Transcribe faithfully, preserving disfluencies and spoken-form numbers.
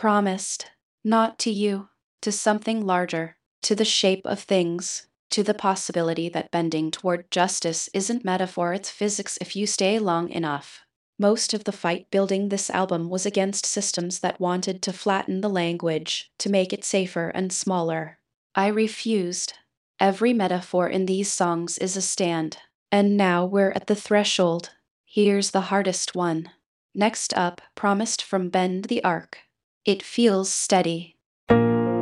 Promised. Not to you. To something larger. To the shape of things. To the possibility that bending toward justice isn't metaphor, it's physics if you stay long enough. Most of the fight building this album was against systems that wanted to flatten the language, to make it safer and smaller. I refused. Every metaphor in these songs is a stand. And now we're at the threshold. Here's the hardest one. Next up, Promised from Bend the Arc. It feels steady.